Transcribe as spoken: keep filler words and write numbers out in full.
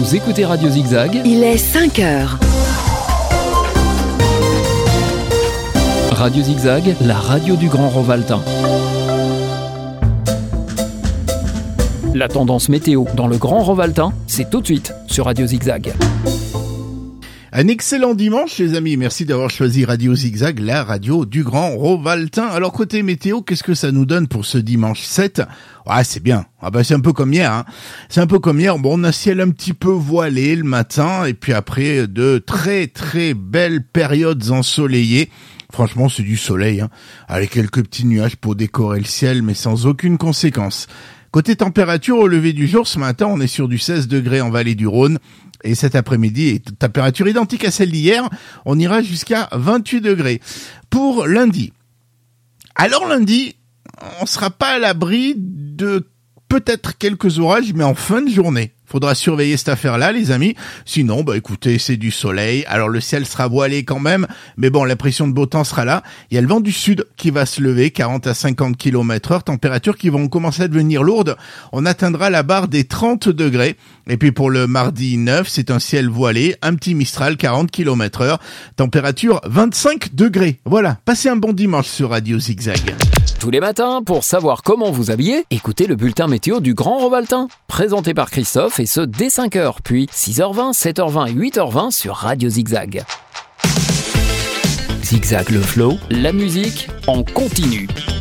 Vous écoutez Radio Zigzag. Il est cinq heures. Radio Zigzag, la radio du Grand Rovaltain. La tendance météo dans le Grand Rovaltain, c'est tout de suite sur Radio Zigzag. Un excellent dimanche les amis, merci d'avoir choisi Radio Zigzag, la radio du Grand Rovaltain. Alors côté météo, qu'est-ce que ça nous donne pour ce dimanche sept ? Ah c'est bien, ah bah c'est un peu comme hier, hein. C'est un peu comme hier, bon on a un ciel un petit peu voilé le matin, et puis après de très très belles périodes ensoleillées. Franchement, c'est du soleil, hein, avec quelques petits nuages pour décorer le ciel, mais sans aucune conséquence. Côté température, au lever du jour, ce matin, on est sur du seize degrés en vallée du Rhône. Et cet après-midi, température identique à celle d'hier, on ira jusqu'à vingt-huit degrés. Pour lundi. Alors lundi, on sera pas à l'abri de peut-être quelques orages, mais en fin de journée. Faudra surveiller cette affaire-là, les amis. Sinon, bah écoutez, c'est du soleil. Alors le ciel sera voilé quand même, mais bon, l'impression de beau temps sera là. Il y a le vent du sud qui va se lever, quarante à cinquante kilomètres heure, températures qui vont commencer à devenir lourdes. On atteindra la barre des trente degrés. Et puis pour le mardi neuf, c'est un ciel voilé, un petit Mistral, quarante kilomètres heure, température vingt-cinq degrés. Voilà, passez un bon dimanche sur Radio Zigzag. Tous les matins, pour savoir comment vous habiller, écoutez le bulletin météo du Grand Rovaltain, présenté par Christophe, et ce dès cinq heures, puis six heures vingt, sept heures vingt et huit heures vingt sur Radio Zigzag. Zigzag le flow, la musique en continu.